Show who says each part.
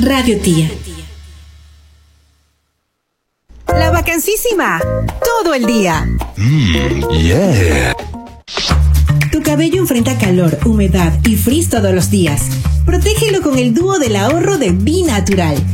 Speaker 1: Radio Tía.
Speaker 2: La vacancísima, todo el día.
Speaker 3: Yeah.
Speaker 1: Tu cabello enfrenta calor, humedad y frizz todos los días. Protégelo con el dúo del ahorro de Bi Natural.